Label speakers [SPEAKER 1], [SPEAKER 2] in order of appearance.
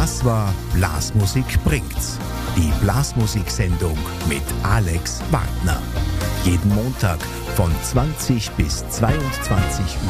[SPEAKER 1] Das war Blasmusik bringt's. Die Blasmusiksendung mit Alex Wagner. Jeden Montag von 20 bis 22 Uhr.